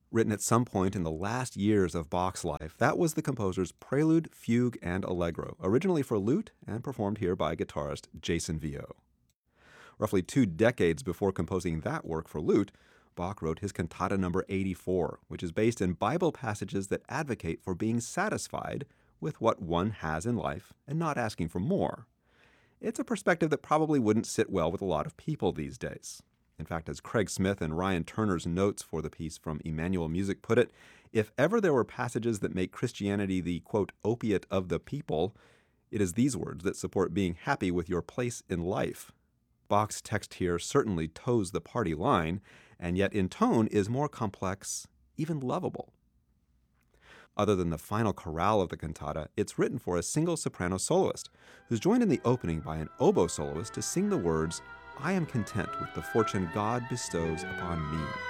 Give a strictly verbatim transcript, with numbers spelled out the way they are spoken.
Written at some point in the last years of Bach's life, that was the composer's Prelude, Fugue, and Allegro, originally for lute and performed here by guitarist Jason Vio. Roughly two decades before composing that work for lute, Bach wrote his Cantata number eighty-four, which is based in Bible passages that advocate for being satisfied with what one has in life and not asking for more. It's a perspective that probably wouldn't sit well with a lot of people these days. In fact, as Craig Smith and Ryan Turner's notes for the piece from Emmanuel Music put it, if ever there were passages that make Christianity the, quote, opiate of the people, it is these words that support being happy with your place in life. Bach's text here certainly toes the party line, and yet in tone is more complex, even lovable. Other than the final chorale of the cantata, it's written for a single soprano soloist, who's joined in the opening by an oboe soloist to sing the words, "I am content with the fortune God bestows upon me."